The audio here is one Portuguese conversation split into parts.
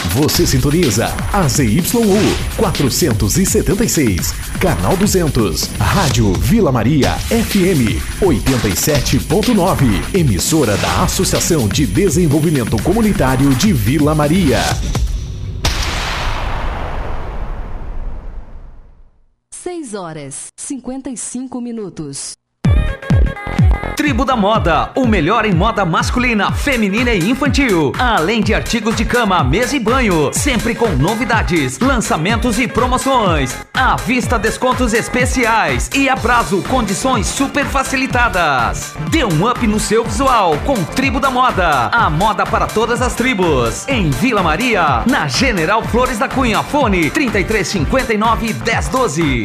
Você sintoniza a ZYU 476, canal 200, Rádio Vila Maria FM 87.9, emissora da Associação de Desenvolvimento Comunitário de Vila Maria. 6h55. Tribo da Moda, o melhor em moda masculina, feminina e infantil. Além de artigos de cama, mesa e banho, sempre com novidades, lançamentos e promoções. À vista, descontos especiais e a prazo, condições super facilitadas. Dê um up no seu visual com Tribo da Moda. A moda para todas as tribos. Em Vila Maria, na General Flores da Cunha. Fone 3359 1012.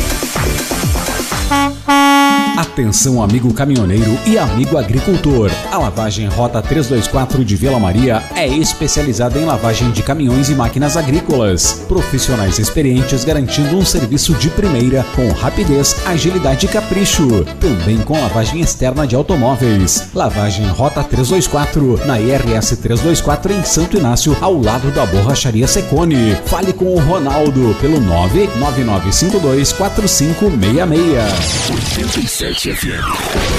Atenção, amigo caminhoneiro e amigo agricultor. A lavagem Rota 324 de Vila Maria é especializada em lavagem de caminhões e máquinas agrícolas. Profissionais experientes garantindo um serviço de primeira com rapidez, agilidade e capricho. Também com lavagem externa de automóveis. Lavagem Rota 324 na IRS 324 em Santo Inácio, ao lado da Borracharia Secone. Fale com o Ronaldo pelo 999524566. 87 FM.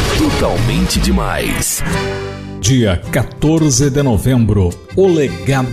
Totalmente demais. Dia 14 de novembro, o legado